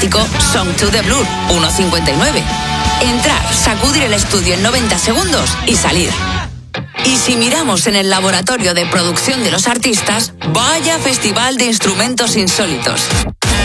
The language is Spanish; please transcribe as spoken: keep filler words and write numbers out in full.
automático Song to the Blur, uno cincuenta y nueve. Entrar, sacudir el estudio en noventa segundos y salir. Y si miramos en el laboratorio de producción de los artistas, vaya festival de instrumentos insólitos.